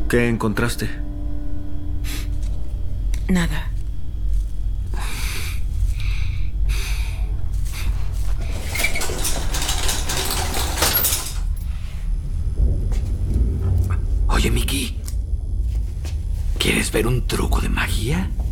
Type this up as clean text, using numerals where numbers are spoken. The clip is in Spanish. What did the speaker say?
¿Qué encontraste? Nada. Oye, Mickey, ¿quieres ver un truco de magia?